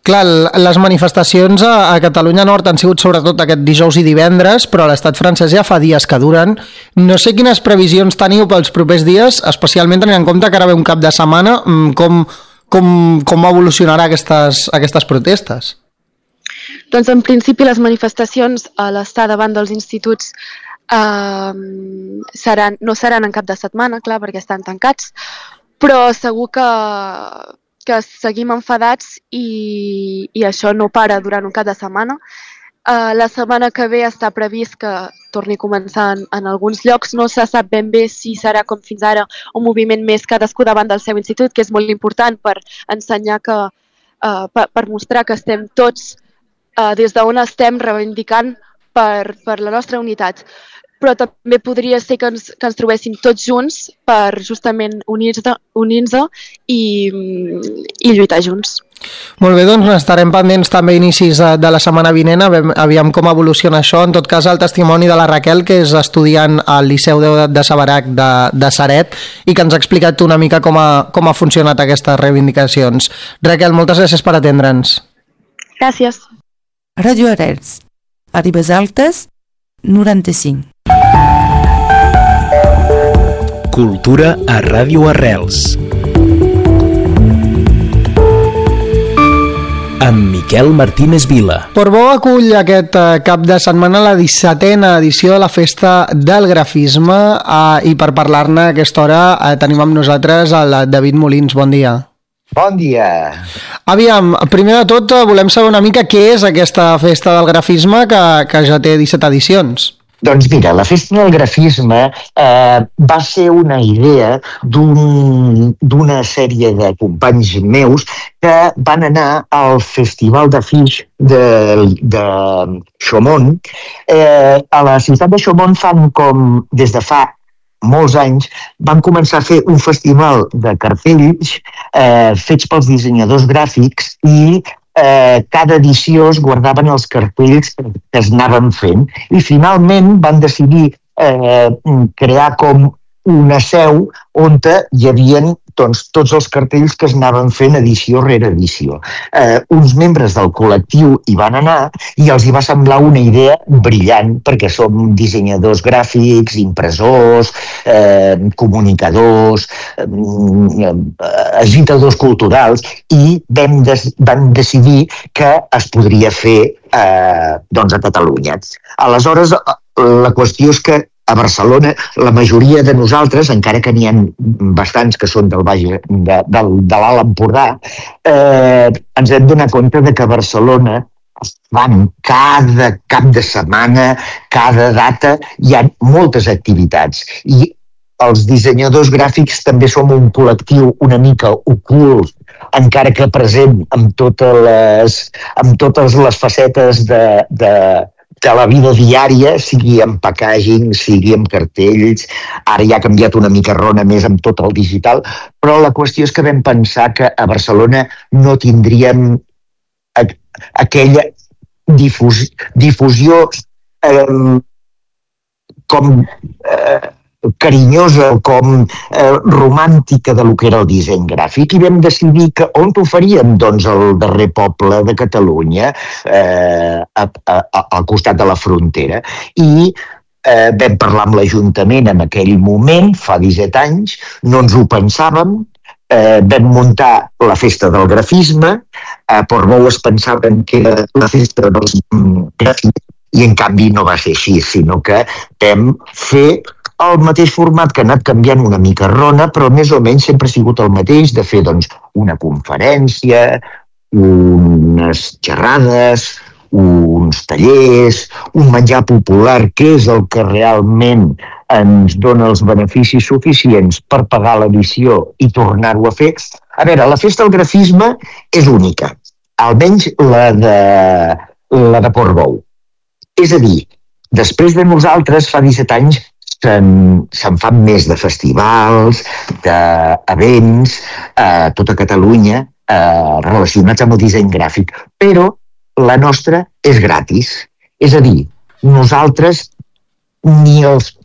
Clar, les manifestacions a Catalunya Nord han sigut sobretot aquest dijous i divendres, però a l'estat francès ja fa dies que duren. No sé quines previsions teniu pels propers dies, especialment tenint en compte que ara ve un cap de setmana. Com evolucionarà aquestes protestes? Doncs en principi les manifestacions a l'estar davant dels instituts no seran en cap de setmana, clar, perquè estan tancats, però segur que seguim enfadats i això no para durant un cap de setmana. La setmana que ve està previst que torni a començar en alguns llocs. No se sap ben bé si serà com fins ara un moviment més cadascú davant del seu institut, que és molt important per ensenyar per mostrar que estem tots des d'on estem reivindicant per la nostra unitat. Però també podria ser que ens trobéssim tots junts per justament unir-nos i lluitar junts. Molt bé, doncs estarem pendents també a inicis de la setmana vinent, aviam com evoluciona això. En tot cas, el testimoni de la Raquel, que és estudiant al Liceu de Sabarac de Ceret i que ens ha explicat una mica com ha funcionat aquestes reivindicacions. Raquel, moltes gràcies per atendre'ns. Gràcies. Ràdio Arrels, a Ribes Altes, 95. Cultura a Ràdio Arrels. Amb Miquel Martínez Vila. Portbou acull aquest cap de setmana la 17a edició de la Festa del Grafisme i per parlar-ne a aquesta hora tenim amb nosaltres el David Molins. Bon dia. Bon dia. Aviam, primer de tot volem saber una mica què és aquesta Festa del Grafisme que ja té 17 edicions. Doncs mira, la Festa del Grafisme va ser una idea d'una sèrie de companys meus que van anar al Festival de Flix de Chaumont. A la ciutat de Chaumont des de fa molts anys van començar a fer un festival de cartells fets pels dissenyadors gràfics i cada edició es guardaven els cartells que es anaven fent i finalment van decidir crear com una seu on hi havia tots els cartells que es anaven fent edició rere edició. Uns membres del col·lectiu hi van anar i els hi va semblar una idea brillant perquè som dissenyadors gràfics, impressors, comunicadors, agitadors culturals i vam decidir que es podria fer a Catalunya. Aleshores, la qüestió és que a Barcelona, la majoria de nosaltres, encara que n'hi ha bastants que són de l'Alt Empordà, ens hem donat compte que a Barcelona van cada cap de setmana, cada data, hi ha moltes activitats. I els dissenyadors gràfics també som un col·lectiu una mica ocult, encara que present amb totes les facetes de la vida diària, sigui en packaging, sigui en cartells. Ara ja ha canviat una micarrona més amb tot el digital, però la qüestió és que vam pensar que a Barcelona no tindríem aquella difusió com carinyosa, com romàntica de lo que era el disseny gràfic i vam decidir que on ho faríem? Doncs al darrer poble de Catalunya, al costat de la frontera. I vam parlar amb l'Ajuntament en aquell moment, fa 17 anys, no ens ho pensàvem, vam muntar la Festa del Grafisme, a Portbou es pensaven que era la Festa dels Gràfics i en canvi no va ser així, sinó que vam fer el mateix format que ha anat canviant una micarrona, però més o menys sempre ha sigut el mateix, de fer una conferència, unes xerrades, uns tallers, un menjar popular, que és el que realment ens dona els beneficis suficients per pagar l'edició i tornar-ho a fer. A veure, la Festa del Grafisme és única, almenys la de Portbou. És a dir, després de nosaltres, fa 17 anys, se'n fan més de festivals, d'events a tota Catalunya relacionats amb el disseny gràfic, però la nostra és gratis. És a dir, nosaltres ni els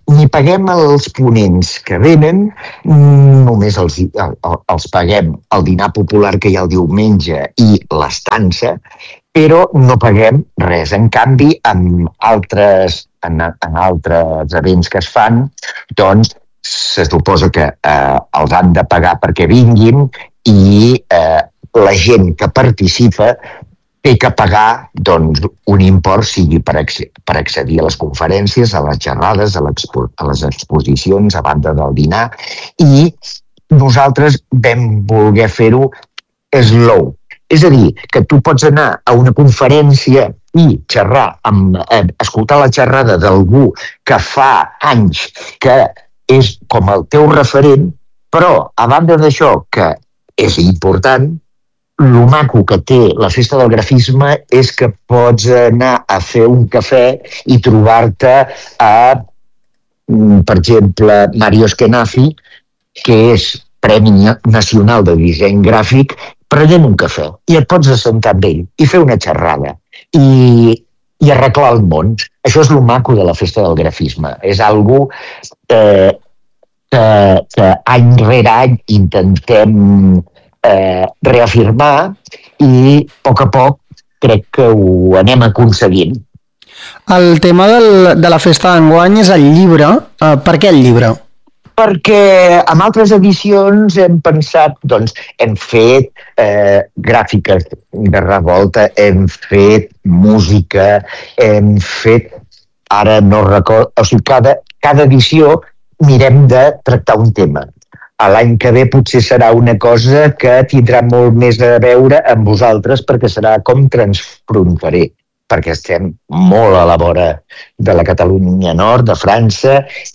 ni paguem els ponents que venen, només els paguem el dinar popular que hi ha el diumenge i l'estança, però no paguem res. En canvi, en altres events que es fan, doncs se suposa que els han de pagar perquè vinguin i la gent que participa té que pagar doncs, un import, sigui per accedir a les conferències, a les xerrades, a les exposicions, a banda del dinar, i nosaltres vam voler fer-ho slow. És a dir, que tu pots anar a una conferència i escoltar la xerrada d'algú que fa anys que és com el teu referent, però a banda d'això, que és important, el maco que té la Festa del Grafisme és que pots anar a fer un cafè i trobar-te per exemple, Mario Eskenazi, que és Premi Nacional de Disseny Gràfic, prenent un cafè i et pots assentar amb ell i fer una xerrada i arreglar el món. Això és el maco de la Festa del Grafisme. És algo que any rere any intentem reafirmar i a poc crec que ho anem aconseguint. El tema de la festa d'enguany és el llibre. Per què el llibre? Perquè en altres edicions hem pensat, doncs, hem fet gràfiques de revolta, hem fet música, hem fet, ara no recordo, o sigui, cada edició mirem de tractar un tema. L'any que ve potser serà una cosa que tindrà molt més a veure amb vosaltres perquè serà com transfronterer, perquè estem molt a la vora de la Catalunya Nord, de França,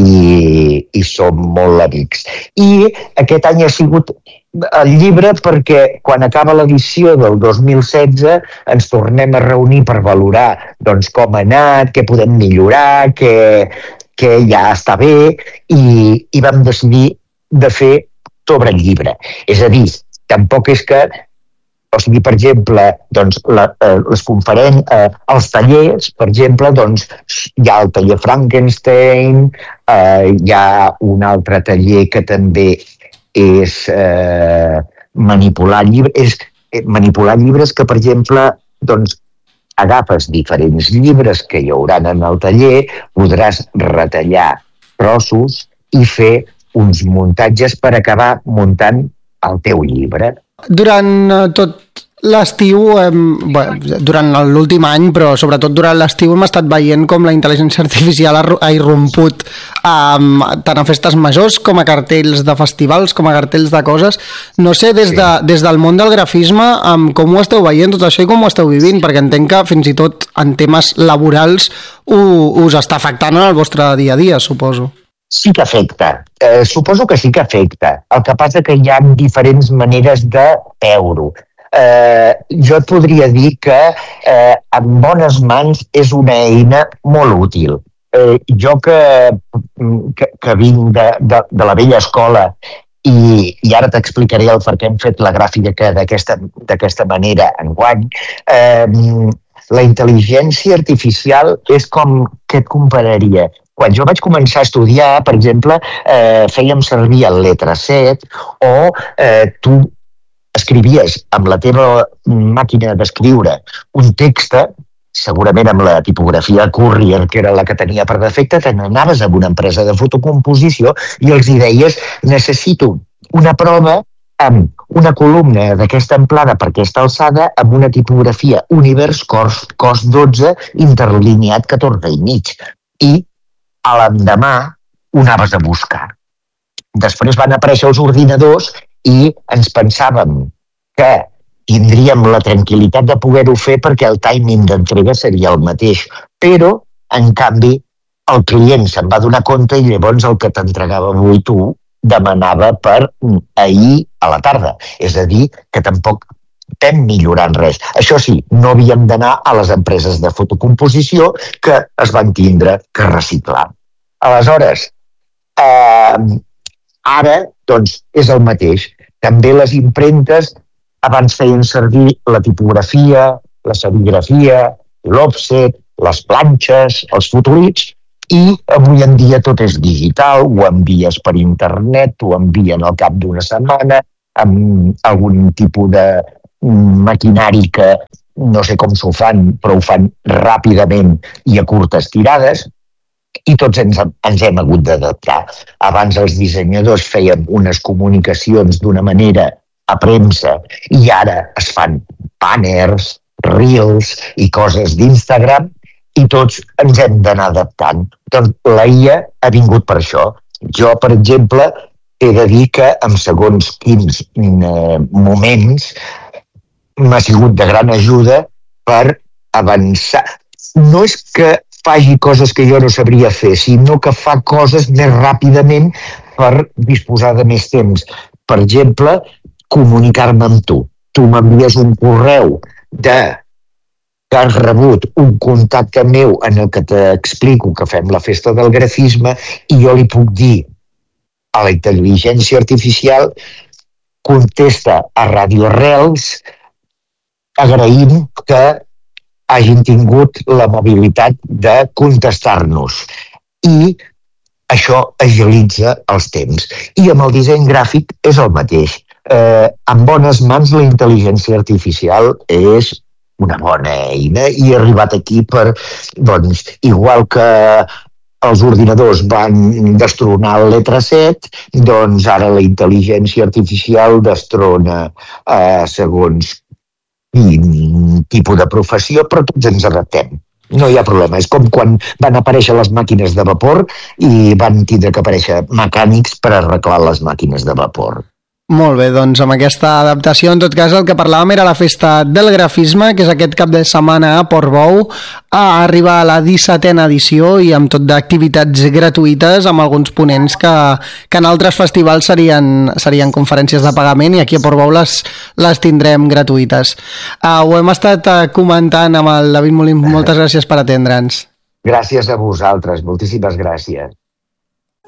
i som molt amics. I aquest any ha sigut el llibre perquè quan acaba l'edició del 2016 ens tornem a reunir per valorar doncs, com ha anat, què podem millorar, què ja està bé, i vam decidir de fer sobre el llibre. És a dir, tampoc és que, o sigui, per exemple, doncs, les conferències, els tallers, per exemple, doncs, hi ha el taller Frankenstein, hi ha un altre taller que també és manipular llibres, que, per exemple, doncs, agafes diferents llibres que hi hauran en el taller, podràs retallar trossos i fer uns muntatges per acabar muntant el teu llibre. Durant tot l'estiu, durant l'últim any, però sobretot durant l'estiu, hem estat veient com la intel·ligència artificial ha irromput tant a festes majors com a cartells de festivals, com a cartells de coses. No sé, des del món del grafisme, com ho esteu veient tot això i com ho esteu vivint, perquè entenc que fins i tot en temes laborals us està afectant en el vostre dia a dia, suposo. Sí que afecta. Suposo que sí que afecta. El que passa que hi ha diferents maneres de veure-ho. Jo et podria dir que en bones mans és una eina molt útil. Jo que vinc de la vella escola i ara t'explicaré el per què hem fet la gràfica d'aquesta manera enguany, la intel·ligència artificial és com que et compararia. Quan jo vaig començar a estudiar, per exemple, fèiem servir el Letraset o tu escrivies amb la teva màquina d'escriure un text, segurament amb la tipografia Courier, que era la que tenia per defecte, te n'anaves a una empresa de fotocomposició i els hi deies necessito una prova amb una columna d'aquesta amplada per aquesta alçada amb una tipografia Univers cos 12 interlineat 14 i mig. I a l'endemà ho anaves a buscar. Després van aparèixer els ordinadors i ens pensàvem que tindríem la tranquil·litat de poder-ho fer perquè el timing d'entrega seria el mateix. Però, en canvi, el client se'n va donar compte i llavors el que t'entregava avui tu demanava per ahir a la tarda. És a dir, que tampoc estem millorant res. Això sí, no havíem d'anar a les empreses de fotocomposició que es van tindre que reciclar. Aleshores, ara doncs, és el mateix. També les impremtes abans feien servir la tipografia, la serigrafia, l'òfset, les planxes, els fotolits, I avui en dia tot és digital, ho envies per internet, ho envien al cap d'una setmana, amb algun tipus de maquinari que no sé com s'ho fan, però ho fan ràpidament i a curtes tirades, i tots ens hem hagut d'adaptar. Abans els dissenyadors feien unes comunicacions d'una manera a premsa i ara es fan banners, reels i coses d'Instagram i tots ens hem d'anar adaptant. Doncs la IA ha vingut per això. Jo, per exemple, he de dir que en segons quins moments m'ha sigut de gran ajuda per avançar. No és que faci coses que jo no sabria fer, sinó que fa coses més ràpidament per disposar de més temps. Per exemple, comunicar-me amb tu. Tu m'envies un correu que has rebut un contacte meu en el que t'explico que fem la festa del grafisme i jo li puc dir a la intel·ligència artificial contesta a Radio Arrels agraint que hagin tingut l'amabilitat de contestar-nos. I això agilitza els temps. I amb el disseny gràfic és el mateix. En bones mans la intel·ligència artificial és una bona eina i he arribat aquí per, doncs, igual que els ordinadors van destronar el letra 7, doncs ara la intel·ligència artificial destrona segons quin tipus de professió, però tots ens adaptem. No hi ha problema. És com quan van aparèixer les màquines de vapor i van tindre que aparèixer mecànics per arreglar les màquines de vapor. Molt bé, doncs amb aquesta adaptació, en tot cas, el que parlàvem era la festa del grafisme, que és aquest cap de setmana a Portbou, a arribar a la 17a edició i amb tot d'activitats gratuïtes, amb alguns ponents que en altres festivals serien conferències de pagament i aquí a Portbou les tindrem gratuïtes. Ho hem estat comentant amb el David Molins, moltes gràcies per atendre'ns. Gràcies a vosaltres, moltíssimes gràcies.